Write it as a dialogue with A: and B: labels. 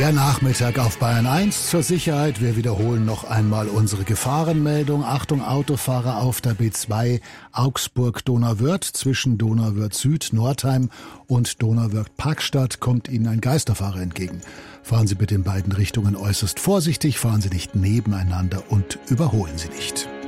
A: Der Nachmittag auf Bayern 1 zur Sicherheit. Wir wiederholen noch einmal unsere Gefahrenmeldung. Achtung, Autofahrer auf der B2 Augsburg-Donauwörth. Zwischen Donauwörth Süd, Nordheim und Donauwörth-Parkstadt kommt Ihnen ein Geisterfahrer entgegen. Fahren Sie bitte in beiden Richtungen äußerst vorsichtig, fahren Sie nicht nebeneinander und überholen Sie nicht.